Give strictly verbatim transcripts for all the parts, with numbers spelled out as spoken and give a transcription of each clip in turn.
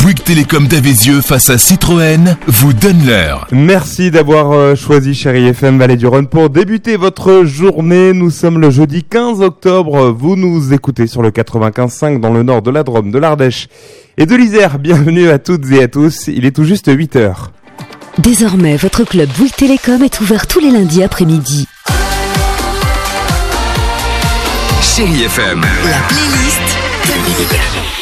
Bouygues Télécom d'Avézieux face à Citroën vous donne l'heure. Merci d'avoir choisi Chérie F M Vallée du Rhône pour débuter votre journée. Nous sommes le jeudi quinze octobre. Vous nous écoutez sur le quatre-vingt-quinze virgule cinq dans le nord de la Drôme, de l'Ardèche et de l'Isère. Bienvenue à toutes et à tous. Il est tout juste huit heures. Désormais, votre club Bouygues Télécom est ouvert tous les lundis après-midi. Chérie F M. La playlist de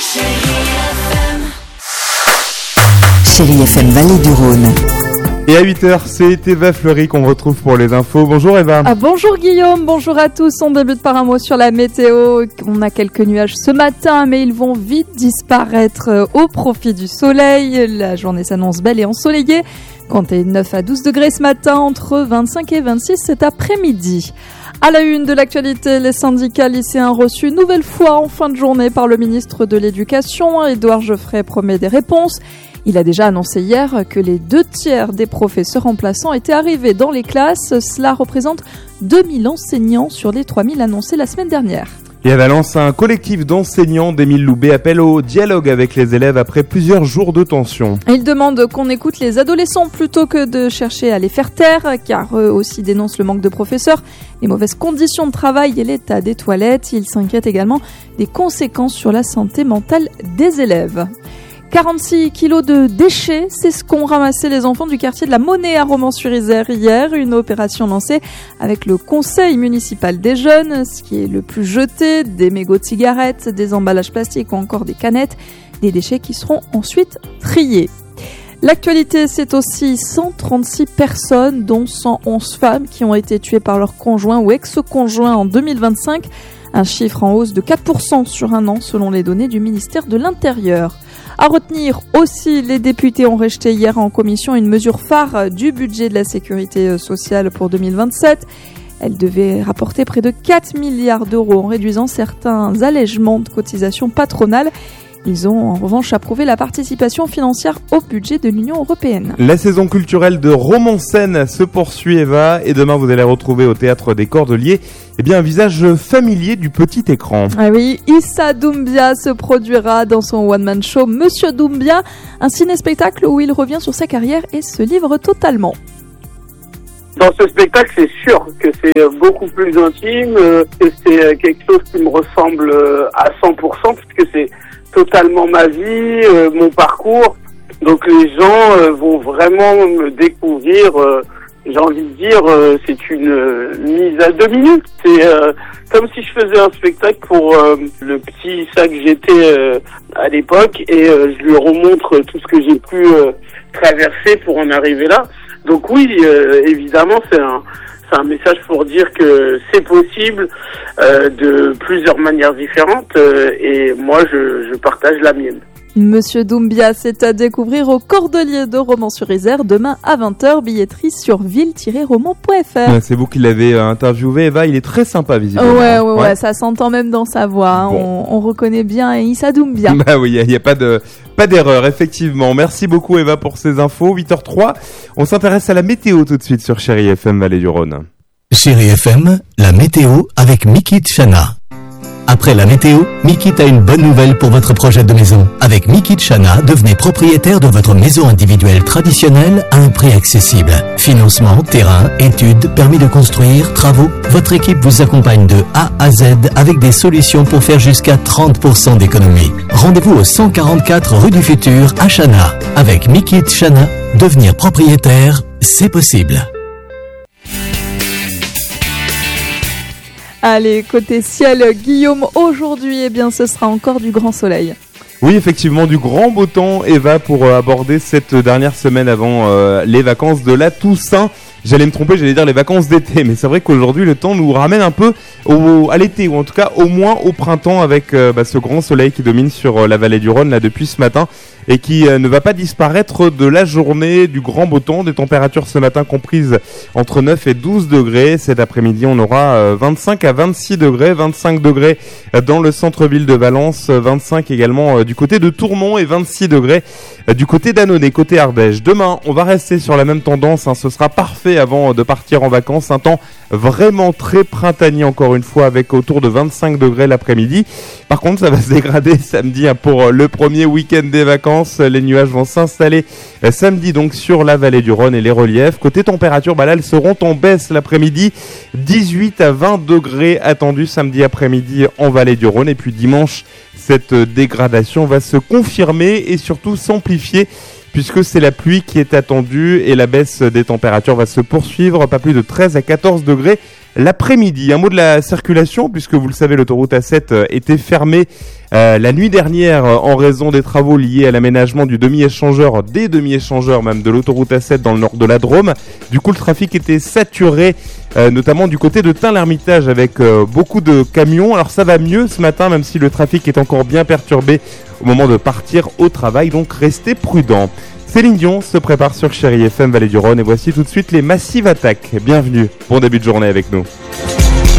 Chérie F M Vallée du Rhône. Et à huit heures, c'est Eva Fleury qu'on retrouve pour les infos. Bonjour Eva. Ah, bonjour Guillaume, bonjour à tous. On débute par un mot sur la météo. On a quelques nuages ce matin, mais ils vont vite disparaître au profit du soleil. La journée s'annonce belle et ensoleillée. Comptez neuf à douze degrés ce matin, entre vingt-cinq et vingt-six cet après-midi. À la une de l'actualité, les syndicats lycéens reçus une nouvelle fois en fin de journée par le ministre de l'Éducation. Édouard Geoffrey promet des réponses. Il a déjà annoncé hier que les deux tiers des professeurs remplaçants étaient arrivés dans les classes. Cela représente deux mille enseignants sur les trois mille annoncés la semaine dernière. Et à Valence, un collectif d'enseignants d'Émile Loubet appelle au dialogue avec les élèves après plusieurs jours de tension. Il demande qu'on écoute les adolescents plutôt que de chercher à les faire taire, car eux aussi dénoncent le manque de professeurs, les mauvaises conditions de travail et l'état des toilettes. Ils s'inquiètent également des conséquences sur la santé mentale des élèves. quarante-six kilos de déchets, c'est ce qu'ont ramassé les enfants du quartier de la Monnaie à Romans-sur-Isère hier. Une opération lancée avec le conseil municipal des jeunes. Ce qui est le plus jeté, des mégots de cigarettes, des emballages plastiques ou encore des canettes. Des déchets qui seront ensuite triés. L'actualité, c'est aussi cent trente-six personnes, dont cent onze femmes, qui ont été tuées par leur conjoint ou ex-conjoint en deux mille vingt-cinq. Un chiffre en hausse de quatre pour cent sur un an selon les données du ministère de l'Intérieur. À retenir aussi, les députés ont rejeté hier en commission une mesure phare du budget de la sécurité sociale pour deux mille vingt-sept. Elle devait rapporter près de quatre milliards d'euros en réduisant certains allègements de cotisations patronales. Ils ont en revanche approuvé la participation financière au budget de l'Union européenne. La saison culturelle de Romans-Seine se poursuit, Eva, et demain vous allez retrouver au Théâtre des Cordeliers eh bien, un visage familier du petit écran. Ah oui, Issa Doumbia se produira dans son one-man show Monsieur Doumbia, un ciné-spectacle où il revient sur sa carrière et se livre totalement. Dans ce spectacle, c'est sûr que c'est beaucoup plus intime, que c'est quelque chose qui me ressemble à cent pour cent, puisque c'est totalement ma vie, euh, mon parcours. Donc les gens euh, vont vraiment me découvrir, euh, j'ai envie de dire, euh, c'est une euh, mise à deux minutes. C'est euh, comme si je faisais un spectacle pour euh, le petit ça que j'étais euh, à l'époque et euh, je lui remontre tout ce que j'ai pu euh, traverser pour en arriver là. Donc oui, euh, évidemment, c'est un... C'est un message pour dire que c'est possible euh, de plusieurs manières différentes euh, et moi je, je partage la mienne. Monsieur Doumbia, c'est à découvrir au Cordelier de Romans-sur-Isère demain à vingt heures, billetterie sur ville tiret roman point f r. Ouais, c'est vous qui l'avez interviewé, Eva, il est très sympa visiblement. Ouais, ouais, ouais, ouais, ça s'entend même dans sa voix, hein. Bon. on, on reconnaît bien Issa Doumbia. Bah oui, il n'y a, a pas de... Pas d'erreur, effectivement. Merci beaucoup Eva pour ces infos. huit heures zéro trois, on s'intéresse à la météo tout de suite sur Chérie F M Vallée du Rhône. Chérie F M, la météo avec Mikit Chana. Après la météo, Mikit a une bonne nouvelle pour votre projet de maison. Avec Mikit Chana, devenez propriétaire de votre maison individuelle traditionnelle à un prix accessible. Financement, terrain, études, permis de construire, travaux. Votre équipe vous accompagne de A à Z avec des solutions pour faire jusqu'à trente pour cent d'économie. Rendez-vous au cent quarante-quatre rue du Futur à Chana. Avec Mikit Chana, devenir propriétaire, c'est possible. Allez, côté ciel, Guillaume, aujourd'hui, eh bien, ce sera encore du grand soleil. Oui, effectivement, du grand beau temps, Eva, pour euh, aborder cette dernière semaine avant euh, les vacances de la Toussaint. J'allais me tromper, j'allais dire les vacances d'été, mais c'est vrai qu'aujourd'hui, le temps nous ramène un peu au, à l'été, ou en tout cas au moins au printemps, avec euh, bah, ce grand soleil qui domine sur euh, la vallée du Rhône là depuis ce matin et qui euh, ne va pas disparaître de la journée, du grand beau temps, des températures ce matin comprises entre neuf et douze degrés. Cet après-midi, on aura euh, vingt-cinq à vingt-six degrés, vingt-cinq degrés dans le centre-ville de Valence, vingt-cinq également euh, du côté de Tournon et vingt-six degrés euh, du côté d'Annonay, côté Ardèche. Demain, on va rester sur la même tendance, hein, ce sera parfait avant de partir en vacances, un temps vraiment très printanier encore une fois avec autour de vingt-cinq degrés l'après-midi. Par contre, ça va se dégrader samedi hein, pour le premier week-end des vacances. Les nuages vont s'installer euh, samedi donc sur la vallée du Rhône et les reliefs. Côté température, bah là, elles seront en baisse l'après-midi. dix-huit à vingt degrés attendus samedi après-midi en vallée du Rhône. Et puis dimanche, cette dégradation va se confirmer et surtout s'amplifier puisque c'est la pluie qui est attendue et la baisse des températures va se poursuivre, pas plus de treize à quatorze degrés l'après-midi. Un mot de la circulation, puisque vous le savez, l'autoroute A sept était fermée euh, la nuit dernière en raison des travaux liés à l'aménagement du demi-échangeur, des demi-échangeurs même de l'autoroute A sept dans le nord de la Drôme. Du coup, le trafic était saturé, euh, notamment du côté de Tain-l'Hermitage avec euh, beaucoup de camions. Alors ça va mieux ce matin, même si le trafic est encore bien perturbé au moment de partir au travail, donc restez prudents. Céline Dion se prépare sur Chérie F M Vallée du Rhône et voici tout de suite les Massive Attack. Bienvenue, bon début de journée avec nous.